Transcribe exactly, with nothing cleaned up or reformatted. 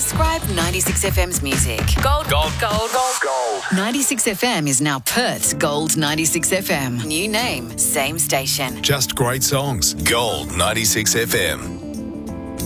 Subscribe ninety-six F M's music. Gold, gold, gold, gold, gold. ninety-six F M is now Perth's Gold ninety-six F M. New name, same station. Just great songs. Gold ninety-six F M.